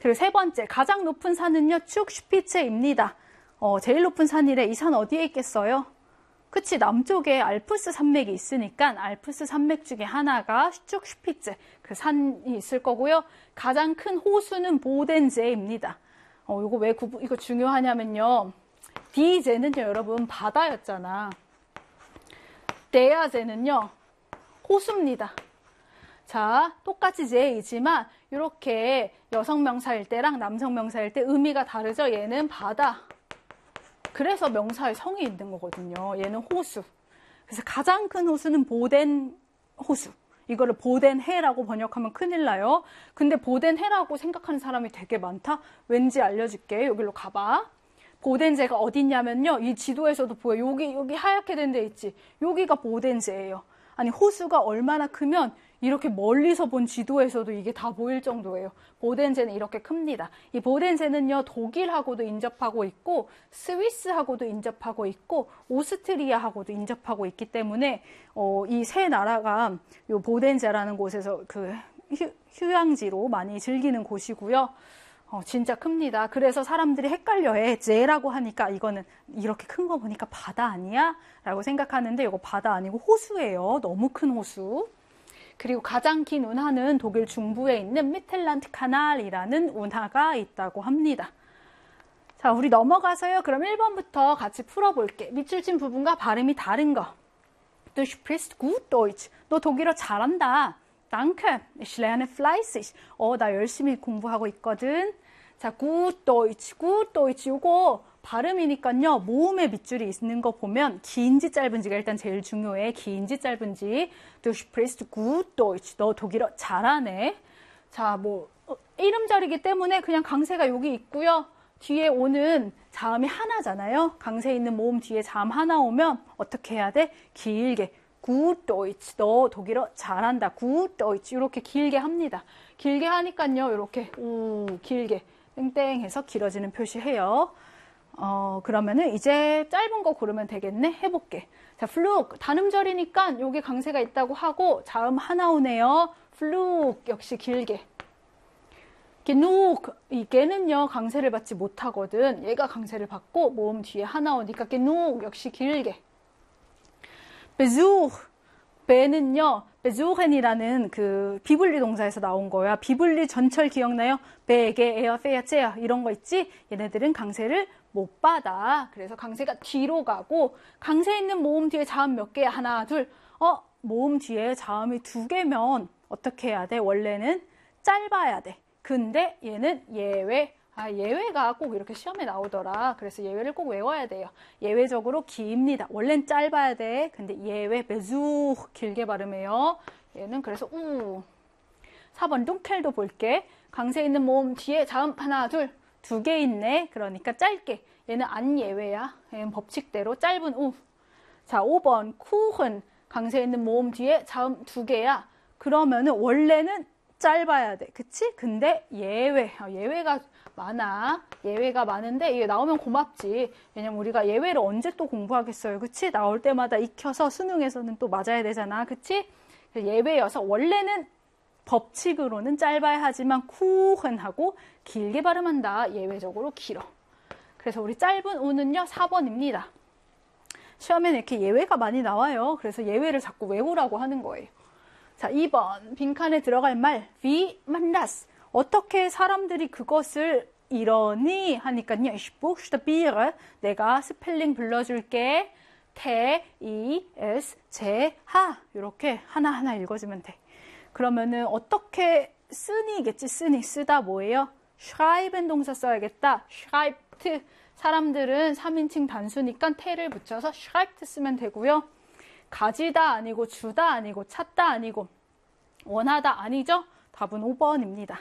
그리고 세 번째, 가장 높은 산은요, 축슈피츠입니다. 제일 높은 산이래. 이 산 어디에 있겠어요? 그치, 남쪽에 알프스 산맥이 있으니까 알프스 산맥 중에 하나가 축슈피츠, 그 산이 있을 거고요. 가장 큰 호수는 보덴제입니다. 이거 왜 이거 중요하냐면요. 디제는요, 여러분, 바다였잖아. 데아제는요, 호수입니다. 자, 똑같이 제이지만 이렇게 여성 명사일 때랑 남성 명사일 때 의미가 다르죠. 얘는 바다. 그래서 명사에 성이 있는 거거든요. 얘는 호수. 그래서 가장 큰 호수는 보덴 호수. 이거를 보덴해라고 번역하면 큰일 나요. 근데 보덴해라고 생각하는 사람이 되게 많다? 왠지 알려줄게. 여기로 가봐. 보덴제가 어딨냐면요. 이 지도에서도 보여. 여기 하얗게 된 데 있지. 여기가 보덴제예요. 아니, 호수가 얼마나 크면 이렇게 멀리서 본 지도에서도 이게 다 보일 정도예요. 보덴제는 이렇게 큽니다. 이 보덴제는요, 독일하고도 인접하고 있고, 스위스하고도 인접하고 있고, 오스트리아하고도 인접하고 있기 때문에, 이 세 나라가 요 보덴제라는 곳에서 그 휴양지로 많이 즐기는 곳이고요. 진짜 큽니다. 그래서 사람들이 헷갈려해. 제라고 하니까 이거는 이렇게 큰 거 보니까 바다 아니야? 라고 생각하는데 이거 바다 아니고 호수예요. 너무 큰 호수. 그리고 가장 긴 운하는 독일 중부에 있는 미텔란트 카날이라는 운하가 있다고 합니다. 자, 우리 넘어가서요. 그럼 1번부터 같이 풀어볼게. 밑줄 친 부분과 발음이 다른 거. Du sprichst gut Deutsch. 너 독일어 잘한다. Danke, ich lerne fleißig. 나 열심히 공부하고 있거든. 자, gut Deutsch, gut Deutsch. 요거 발음이니까요. 모음의 밑줄이 있는 거 보면 긴지 짧은지가 일단 제일 중요해. 긴지 짧은지. Du sprichst gut Deutsch. 너 독일어 잘하네. 자, 이름자리기 때문에 그냥 강세가 여기 있고요. 뒤에 오는 자음이 하나잖아요. 강세 있는 모음 뒤에 자음 하나 오면 어떻게 해야 돼? 길게. Gut Deutsch. 너 독일어 잘한다. Gut Deutsch. 이렇게 길게 합니다. 길게 하니까요. 이렇게 길게 땡땡 해서 길어지는 표시해요. 그러면은 이제 짧은 거 고르면 되겠네. 해볼게. 자, flug. 단음절이니까 여기 강세가 있다고 하고 자음 하나 오네요. flug. 역시 길게. genug. 이게는요 강세를 받지 못하거든. 얘가 강세를 받고 모음 뒤에 하나 오니까 genug. 역시 길게. Besuch. 배는요, besuchen이라는 그 비블리 동사에서 나온 거야. 비블리 전철 기억나요? 베게, 에어, 페야, 째야 이런 거 있지? 얘네들은 강세를 못 받아. 그래서 강세가 뒤로 가고 강세 있는 모음 뒤에 자음 몇 개야? 하나, 둘. 모음 뒤에 자음이 2개면 어떻게 해야 돼? 원래는 짧아야 돼. 근데 얘는 예외. 예외가 꼭 이렇게 시험에 나오더라. 그래서 예외를 꼭 외워야 돼요. 예외적으로 깁니다. 원래는 짧아야 돼. 근데 예외, besuch 길게 발음해요. 얘는 그래서 4번 dunkel도 볼게. 강세 있는 모음 뒤에 자음 하나, 둘, 2개 있네. 그러니까 짧게. 얘는 안 예외야. 얘는 법칙대로 짧은 우. 자, 5번 kuchen. 강세 있는 모음 뒤에 자음 2개야. 그러면은 원래는 짧아야 돼. 그치? 근데 예외가 많아. 예외가 많은데 이게 나오면 고맙지. 왜냐면 우리가 예외를 언제 또 공부하겠어요. 그치? 나올 때마다 익혀서 수능에서는 또 맞아야 되잖아. 그치? 예외여서 원래는 법칙으로는 짧아야 하지만 쿠흔하고 길게 발음한다. 예외적으로 길어. 그래서 우리 짧은 우는요 4번입니다. 시험에는 이렇게 예외가 많이 나와요. 그래서 예외를 자꾸 외우라고 하는 거예요. 자, 2번 빈칸에 들어갈 말 wie man das. 어떻게 사람들이 그것을 이러니 하니까요. Ich buchstabiere. 내가 스펠링 불러줄게. T, E, S, J, H. 이렇게 하나하나 읽어주면 돼. 그러면은 어떻게 쓰니겠지? 쓰다 뭐예요? schreiben 동사 써야겠다. schreibt. 사람들은 3인칭 단수니까 T를 붙여서 schreibt 쓰면 되고요. 가지다 아니고 주다 아니고 찾다 아니고 원하다 아니죠? 답은 5번입니다.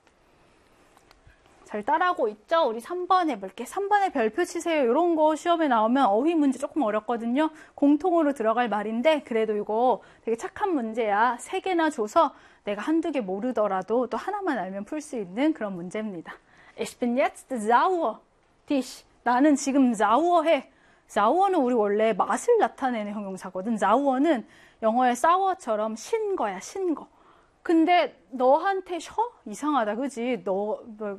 잘 따라하고 있죠? 우리 3번 해볼게. 3번에 별표 치세요. 이런 거 시험에 나오면 어휘 문제 조금 어렵거든요. 공통으로 들어갈 말인데 그래도 이거 되게 착한 문제야. 3개나 줘서 내가 한두 개 모르더라도 또 하나만 알면 풀 수 있는 그런 문제입니다. Ich bin jetzt sauer. dich. 나는 지금 sauer해. sauer는 우리 원래 맛을 나타내는 형용사거든. sauer는 영어의 sour처럼 신 거야, 신 거. 근데 너한테 이상하다, 그지? 너